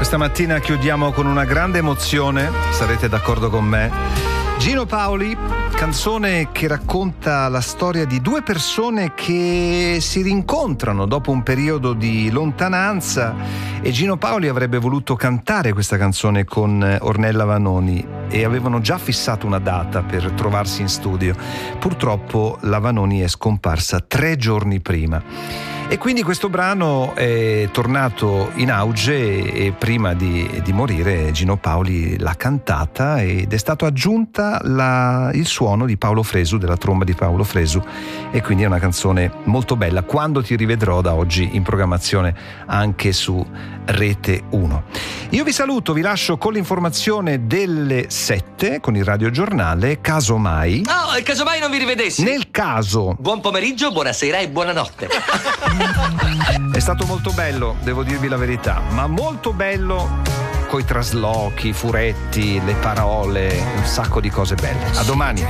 Questa mattina chiudiamo con una grande emozione, sarete d'accordo con me. Gino Paoli, canzone che racconta la storia di due persone che si rincontrano dopo un periodo di lontananza, e Gino Paoli avrebbe voluto cantare questa canzone con Ornella Vanoni e avevano già fissato una data per trovarsi in studio. Purtroppo la Vanoni è scomparsa 3 giorni prima. E quindi questo brano è tornato in auge e prima di morire Gino Paoli l'ha cantata ed è stato aggiunta il suono di Paolo Fresu, della tromba di Paolo Fresu, e quindi è una canzone molto bella. Quando ti rivedrò, da oggi in programmazione anche su Rete 1. Io vi saluto, vi lascio con l'informazione delle 7 con il radiogiornale. Casomai non vi rivedessi. Nel caso. Buon pomeriggio, buonasera e buonanotte. È stato molto bello, devo dirvi la verità, ma molto bello coi traslochi, i furetti, le parole, un sacco di cose belle. A domani.